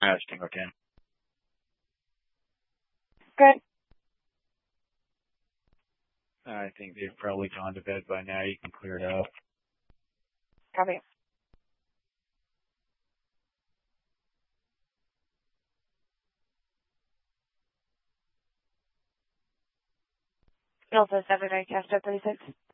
Tango 10. Good. I think they've probably gone to bed by now. You can clear it out. Copy. Alpha 7, I cast up 36.